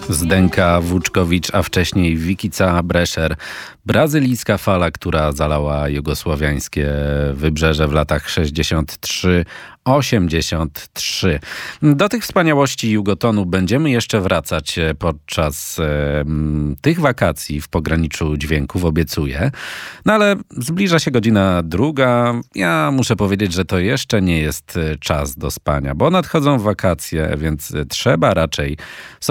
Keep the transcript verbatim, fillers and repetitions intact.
Zdenka Vučković, a wcześniej Wikica Brescher. Brazylijska fala, która zalała jugosłowiańskie wybrzeże w latach sześćdziesiąt trzy osiemdziesiąt trzy. Do tych wspaniałości Jugotonu będziemy jeszcze wracać podczas e, tych wakacji w pograniczu dźwięków, obiecuję. No ale zbliża się godzina druga. Ja muszę powiedzieć, że to jeszcze nie jest czas do spania, bo nadchodzą wakacje, więc trzeba raczej